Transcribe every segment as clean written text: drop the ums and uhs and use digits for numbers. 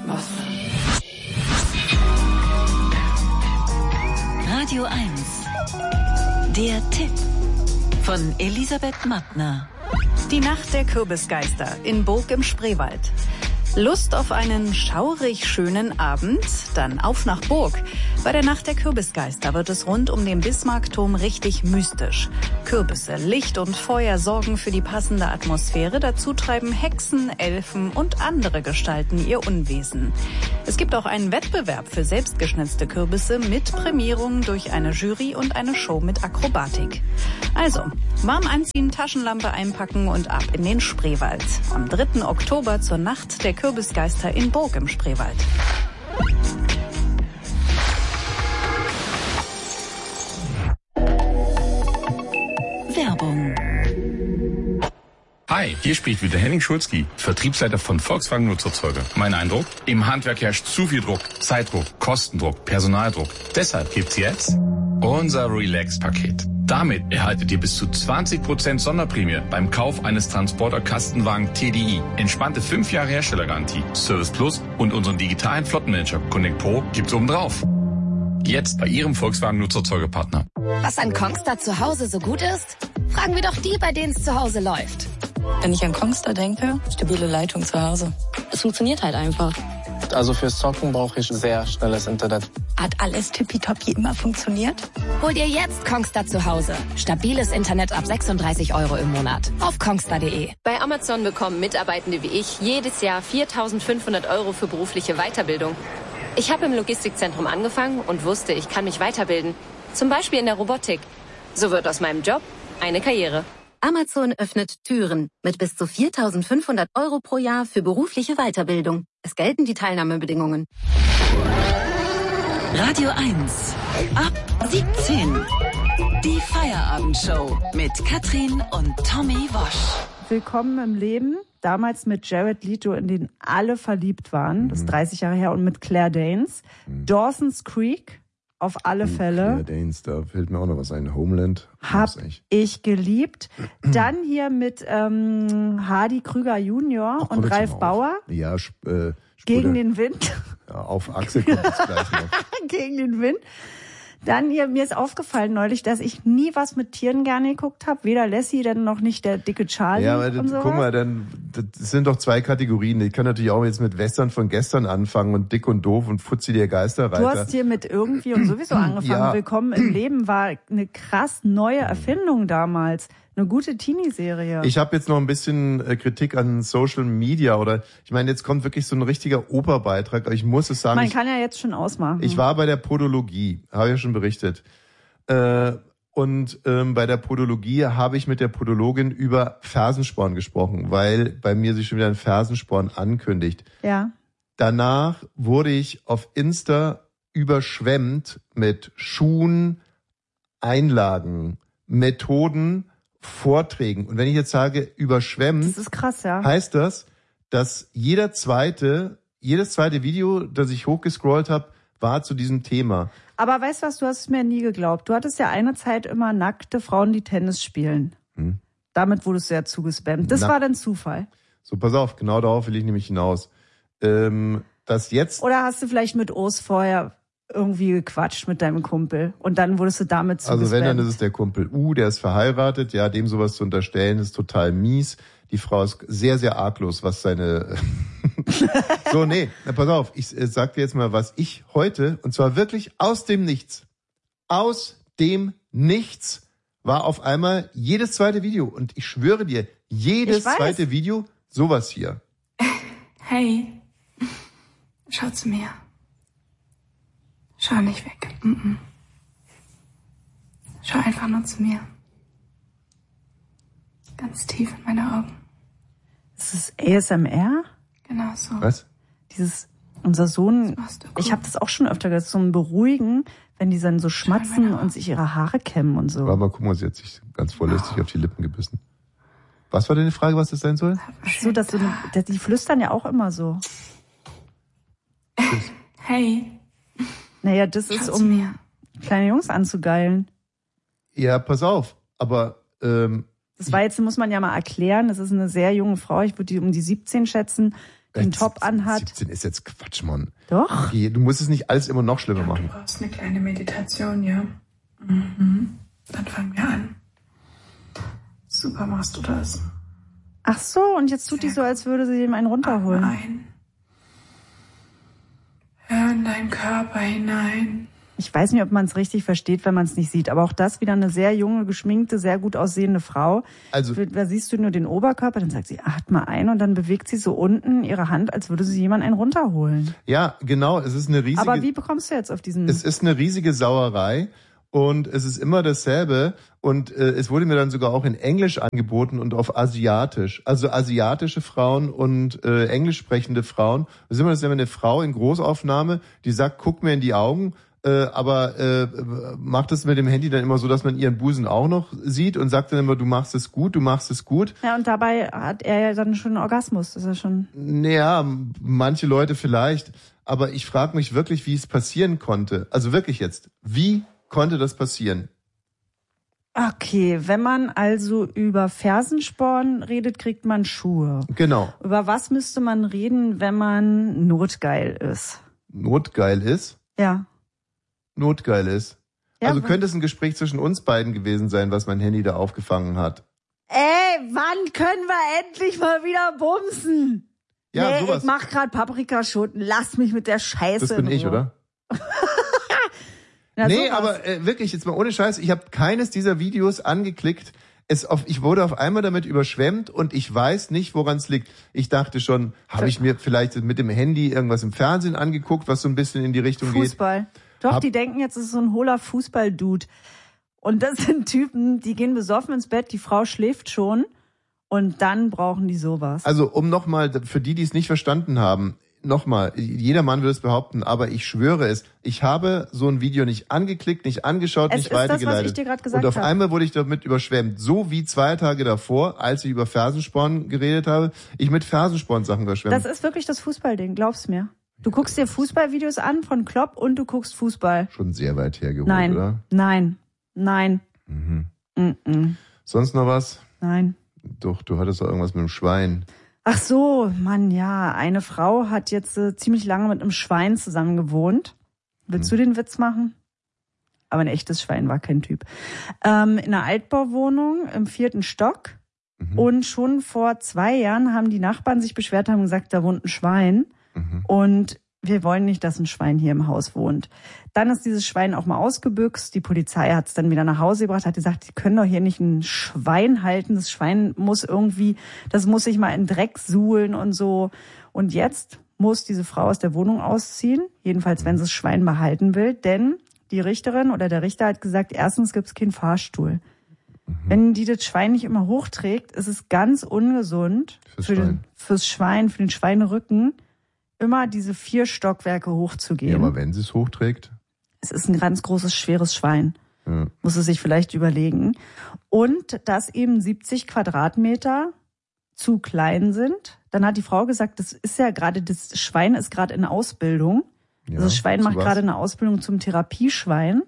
Wasser. Radio 1. Der Tipp von Elisabeth Mattner. Die Nacht der Kürbisgeister in Burg im Spreewald. Lust auf einen schaurig schönen Abend? Dann auf nach Burg. Bei der Nacht der Kürbisgeister wird es rund um den Bismarckturm richtig mystisch. Kürbisse, Licht und Feuer sorgen für die passende Atmosphäre. Dazu treiben Hexen, Elfen und andere Gestalten ihr Unwesen. Es gibt auch einen Wettbewerb für selbstgeschnitzte Kürbisse mit Prämierung durch eine Jury und eine Show mit Akrobatik. Also, warm anziehen, Taschenlampe einpacken und ab in den Spreewald. Am 3. Oktober zur Nacht der Kürbisgeister in Burg im Spreewald. Werbung. Hi, hier spricht wieder Henning Schulzki, Vertriebsleiter von Volkswagen Nutzerzeuger. Mein Eindruck? Im Handwerk herrscht zu viel Druck, Zeitdruck, Kostendruck, Personaldruck. Deshalb gibt's jetzt unser Relax-Paket. Damit erhaltet ihr bis zu 20% Sonderprämie beim Kauf eines Transporter-Kastenwagen TDI. Entspannte 5 Jahre Herstellergarantie, Service Plus und unseren digitalen Flottenmanager Connect Pro gibt's obendrauf. Jetzt bei Ihrem Volkswagen Nutzerzeugerpartner. Was an Kongstar zu Hause so gut ist? Fragen wir doch die, bei denen es zu Hause läuft. Wenn ich an Kongstar denke, stabile Leitung zu Hause. Es funktioniert halt einfach. Also fürs Zocken brauche ich sehr schnelles Internet. Hat alles tippitoppi immer funktioniert? Hol dir jetzt Kongstar zu Hause. Stabiles Internet ab 36 € im Monat. Auf kongstar.de. Bei Amazon bekommen Mitarbeitende wie ich jedes Jahr 4.500 € für berufliche Weiterbildung. Ich habe im Logistikzentrum angefangen und wusste, ich kann mich weiterbilden. Zum Beispiel in der Robotik. So wird aus meinem Job eine Karriere. Amazon öffnet Türen mit bis zu 4.500 € pro Jahr für berufliche Weiterbildung. Es gelten die Teilnahmebedingungen. Radio 1. Ab 17. Die Feierabendshow mit Katrin und Tommy Wosch. Willkommen im Leben. Damals mit Jared Leto, in den alle verliebt waren. Das ist 30 Jahre her. Und mit Claire Danes. Dawson's Creek. Auf alle Fälle. Claire Danes, da fällt mir auch noch was ein. Homeland. Hab ich geliebt. Dann hier mit Hardy Krüger Junior und Ralf Bauer. Ja, Gegen den Wind. Ja, auf Achse kommt es gleich noch. Gegen den Wind. Dann hier, mir ist aufgefallen neulich, dass ich nie was mit Tieren gerne geguckt habe. Weder Lassie, dann noch nicht der dicke Charlie. Ja, aber und sowas. Guck mal, das sind doch 2 Kategorien. Ich kann natürlich auch jetzt mit Western von gestern anfangen und Dick und Doof und Fuzzi der Geisterreiter. Du hast hier mit irgendwie und sowieso angefangen. Ja. Willkommen im Leben war eine krass neue Erfindung damals. Eine gute Teenie-Serie. Ich habe jetzt noch ein bisschen Kritik an Social Media oder ich meine, jetzt kommt wirklich so ein richtiger Operbeitrag. Ich muss es sagen. Man kann ja jetzt schon ausmachen. Ich war bei der Podologie, habe ich ja schon berichtet. Und bei der Podologie habe ich mit der Podologin über Fersensporn gesprochen, weil bei mir sich schon wieder ein Fersensporn ankündigt. Ja. Danach wurde ich auf Insta überschwemmt mit Schuhen, Einlagen, Methoden, Vorträgen. Und wenn ich jetzt sage überschwemmt, das ist krass, ja. Heißt das, dass jedes zweite Video, das ich hochgescrollt habe, war zu diesem Thema. Aber weißt du was, du hast es mir nie geglaubt. Du hattest ja eine Zeit immer nackte Frauen, die Tennis spielen. Damit wurdest du ja zugespammt. Das war dann Zufall. So, pass auf, genau darauf will ich nämlich hinaus. Dass jetzt... Oder hast du vielleicht mit Urs vorher irgendwie gequatscht mit deinem Kumpel und dann wurdest du damit zugespammt? Also wenn, dann ist es der Kumpel der ist verheiratet, ja, dem sowas zu unterstellen, ist total mies. Die Frau ist sehr, sehr arglos, was seine... So, nee, pass auf, ich sag dir jetzt mal, was ich heute, und zwar wirklich aus dem Nichts war auf einmal jedes zweite Video. Und ich schwöre dir, jedes zweite Video, sowas hier. Hey, schau zu mir. Schau nicht weg. Schau einfach nur zu mir. Ganz tief in meine Augen. Ist das ASMR? Genau so. Was? Unser Sohn, ich habe das auch schon öfter gehört, so ein Beruhigen, wenn die dann so schmatzen und sich ihre Haare kämmen und so. Warte mal, guck mal, sie hat sich ganz vorlästig auf die Lippen gebissen. Was war denn die Frage, was das sein soll? Ach so, die flüstern ja auch immer so. Hey. Naja, das ist, um kleine Jungs anzugeilen. Ja, pass auf, aber... Das war jetzt, muss man ja mal erklären, das ist eine sehr junge Frau, ich würde die um die 17 schätzen, den Top anhat. 17 ist jetzt Quatsch, Mann. Doch. Okay, du musst es nicht alles immer noch schlimmer machen. Du brauchst eine kleine Meditation, ja? Mhm. Dann fangen wir an. Super machst du das. Ach so, und jetzt tut die so, als würde sie ihm einen runterholen. Atme ein. Hör in deinen Körper hinein. Ich weiß nicht, ob man es richtig versteht, wenn man es nicht sieht. Aber auch das wieder eine sehr junge, geschminkte, sehr gut aussehende Frau. Also, da siehst du nur den Oberkörper, dann sagt sie, atme ein und dann bewegt sie so unten ihre Hand, als würde sie jemand einen runterholen. Ja, genau, es ist eine riesige... Aber wie bekommst du jetzt auf diesen... Es ist eine riesige Sauerei und es ist immer dasselbe und es wurde mir dann sogar auch in Englisch angeboten und auf Asiatisch. Also asiatische Frauen und englisch sprechende Frauen. Das ist immer dasselbe, eine Frau in Großaufnahme, die sagt, guck mir in die Augen, aber macht es mit dem Handy dann immer so, dass man ihren Busen auch noch sieht und sagt dann immer, du machst es gut, du machst es gut. Ja, und dabei hat er ja dann schon einen Orgasmus, das ist ja schon... Naja, manche Leute vielleicht, aber ich frage mich wirklich, wie es passieren konnte. Also wirklich jetzt, wie konnte das passieren? Okay, wenn man also über Fersensporn redet, kriegt man Schuhe. Genau. Über was müsste man reden, wenn man notgeil ist? Notgeil ist? Ja. Notgeil ist. Ja, also könnte es ein Gespräch zwischen uns beiden gewesen sein, was mein Handy da aufgefangen hat. Ey, wann können wir endlich mal wieder bumsen? Ja, nee, sowas. Ich mach grad Paprikaschoten, lass mich mit der Scheiße Das bin ich, oder? Na, nee, sowas. aber wirklich, jetzt mal ohne Scheiß, ich habe keines dieser Videos angeklickt. Ich wurde auf einmal damit überschwemmt und ich weiß nicht, woran es liegt. Ich dachte schon, habe ich mir vielleicht mit dem Handy irgendwas im Fernsehen angeguckt, was so ein bisschen in die Richtung Fußball. Doch, die denken jetzt, es ist so ein hohler Fußball-Dude. Und das sind Typen, die gehen besoffen ins Bett, die Frau schläft schon und dann brauchen die sowas. Also um nochmal, für die es nicht verstanden haben, nochmal, jeder Mann würde es behaupten, aber ich schwöre es, ich habe so ein Video nicht angeklickt, nicht angeschaut, nicht weitergeleitet. Das, was ich dir gerade gesagt und auf habe. einmal wurde ich damit überschwemmt. So wie 2 Tage davor, als ich über Fersensporn geredet habe, ich mit Fersensporn-Sachen überschwemmt. Das ist wirklich das Fußballding, glaub's mir. Du guckst dir Fußballvideos an von Klopp und du guckst Fußball. Schon sehr weit hergeholt, Nein. oder? Nein. Mhm. Sonst noch was? Nein. Doch, du hattest doch irgendwas mit dem Schwein. Ach so, Mann, ja. Eine Frau hat jetzt ziemlich lange mit einem Schwein zusammen gewohnt. Willst du den Witz machen? Aber ein echtes Schwein war kein Typ. In einer Altbauwohnung im 4. Stock. Und schon vor 2 Jahren haben die Nachbarn sich beschwert, haben gesagt, da wohnt ein Schwein. Und wir wollen nicht, dass ein Schwein hier im Haus wohnt. Dann ist dieses Schwein auch mal ausgebüxt. Die Polizei hat es dann wieder nach Hause gebracht, hat gesagt, die können doch hier nicht ein Schwein halten. Das Schwein muss das muss sich mal in Dreck suhlen und so. Und jetzt muss diese Frau aus der Wohnung ausziehen. Jedenfalls, wenn sie das Schwein behalten will. Denn die Richterin oder der Richter hat gesagt, erstens gibt es keinen Fahrstuhl. Wenn die das Schwein nicht immer hochträgt, ist es ganz ungesund fürs Schwein, für den Schweinerücken, immer diese 4 Stockwerke hochzugehen. Ja, aber wenn sie es hochträgt? Es ist ein ganz großes, schweres Schwein. Ja. Muss es sich vielleicht überlegen. Und dass eben 70 Quadratmeter zu klein sind. Dann hat die Frau gesagt, das Schwein ist gerade in Ausbildung. Ja, das Schwein macht gerade eine Ausbildung zum Therapieschwein.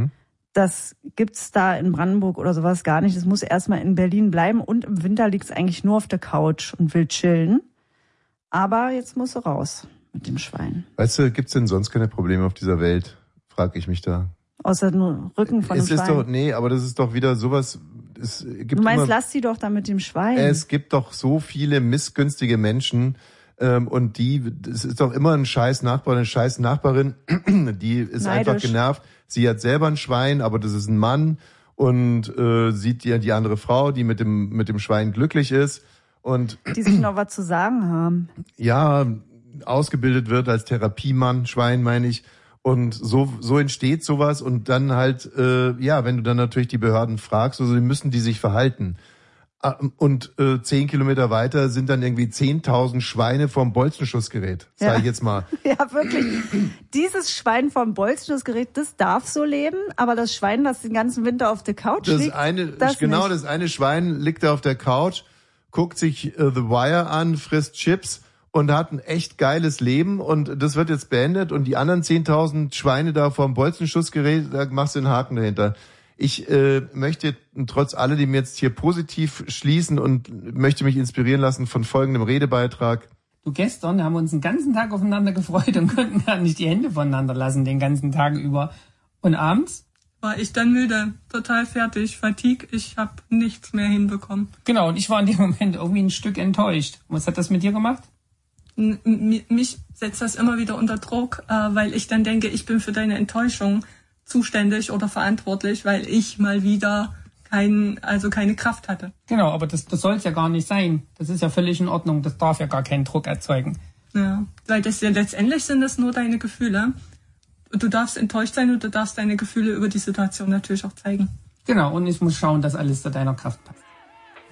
Das gibt's da in Brandenburg oder sowas gar nicht. Das muss erstmal in Berlin bleiben und im Winter liegt es eigentlich nur auf der Couch und will chillen. Aber jetzt muss sie raus mit dem Schwein. Weißt du, gibt's denn sonst keine Probleme auf dieser Welt? Frag ich mich da. Außer nur Rücken von dem Schwein. Aber das ist doch wieder sowas. Du meinst, lass sie doch da mit dem Schwein. Es gibt doch so viele missgünstige Menschen. Und das ist doch immer ein scheiß Nachbar, eine scheiß Nachbarin, die ist neidisch. Einfach genervt. Sie hat selber ein Schwein, aber das ist ein Mann und sieht die andere Frau, die mit dem Schwein glücklich ist und die sich noch was zu sagen haben. Ja, ausgebildet wird als Therapiemann, Schwein meine ich. Und so entsteht sowas und dann halt, wenn du dann natürlich die Behörden fragst, also müssen die sich verhalten. Und 10 Kilometer weiter sind dann irgendwie 10.000 Schweine vom Bolzenschussgerät, sag ich jetzt mal. Ja, wirklich. Dieses Schwein vom Bolzenschussgerät, das darf so leben, aber das Schwein, das den ganzen Winter auf der Couch liegt, das eine Schwein liegt da auf der Couch, guckt sich The Wire an, frisst Chips und hat ein echt geiles Leben und das wird jetzt beendet und die anderen 10.000 Schweine da vom Bolzenschussgerät, da machst du einen Haken dahinter. Ich möchte trotz alledem jetzt hier positiv schließen und möchte mich inspirieren lassen von folgendem Redebeitrag. Du, gestern haben wir uns den ganzen Tag aufeinander gefreut und konnten gar nicht die Hände voneinander lassen, den ganzen Tag über. Und abends? War ich dann müde, total fertig, Fatigue, ich habe nichts mehr hinbekommen. Genau, und ich war in dem Moment irgendwie ein Stück enttäuscht. Was hat das mit dir gemacht? Mich setzt das immer wieder unter Druck, weil ich dann denke, ich bin für deine Enttäuschung zuständig oder verantwortlich, weil ich mal wieder keine Kraft hatte. Genau, aber das soll es ja gar nicht sein. Das ist ja völlig in Ordnung. Das darf ja gar keinen Druck erzeugen. Ja, weil letztendlich sind das nur deine Gefühle. Du darfst enttäuscht sein und du darfst deine Gefühle über die Situation natürlich auch zeigen. Genau, und ich muss schauen, dass alles zu deiner Kraft passt.